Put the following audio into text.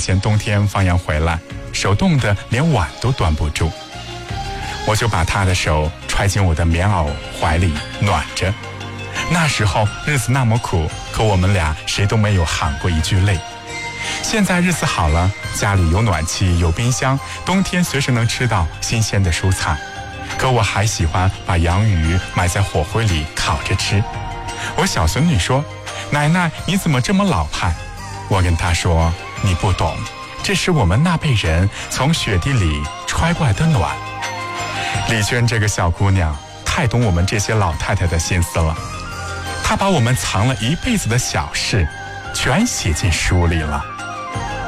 前冬天放羊回来，手冻得连碗都端不住。我就把她的手揣进我的棉袄怀里暖着。那时候日子那么苦，可我们俩谁都没有喊过一句累。现在日子好了，家里有暖气，有冰箱，冬天随时能吃到新鲜的蔬菜。可我还喜欢把洋鱼埋在火灰里烤着吃。我小孙女说：“奶奶，你怎么这么老派？”我跟她说：“你不懂，这是我们那辈人从雪地里揣过来的暖。”丽娟这个小姑娘太懂我们这些老太太的心思了，她把我们藏了一辈子的小事全写进书里了。